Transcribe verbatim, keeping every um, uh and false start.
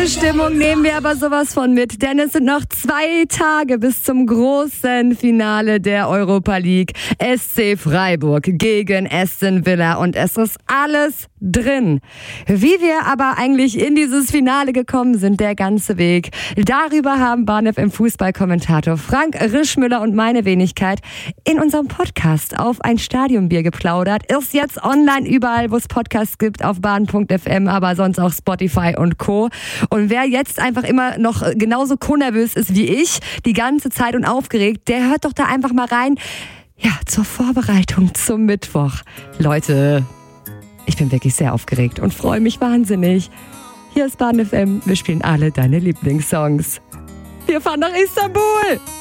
Stimmung nehmen wir aber sowas von mit, denn es sind noch zwei Tage bis zum großen Finale der Europa League. S C Freiburg gegen Aston Villa und es ist alles drin. Wie wir aber eigentlich in dieses Finale gekommen sind, der ganze Weg, darüber haben Bahn F M Fußballkommentator Frank Rischmüller und meine Wenigkeit in unserem Podcast auf ein Stadionbier geplaudert. Ist jetzt online überall, wo es Podcasts gibt, auf bahn punkt f m, aber sonst auch Spotify und Co. Und wer jetzt einfach immer noch genauso nervös ist wie ich, die ganze Zeit und aufgeregt, der hört doch da einfach mal rein. Ja, zur Vorbereitung zum Mittwoch. Leute, ich bin wirklich sehr aufgeregt und freue mich wahnsinnig. Hier ist Bahn F M, wir spielen alle deine Lieblingssongs. Wir fahren nach Istanbul!